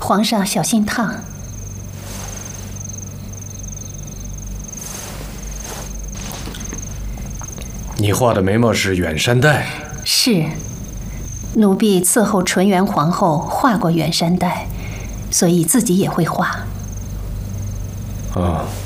皇上小心烫。 你画的眉毛是远山黛？ 是，奴婢伺候纯元皇后画过远山黛，所以自己也会画。 哦。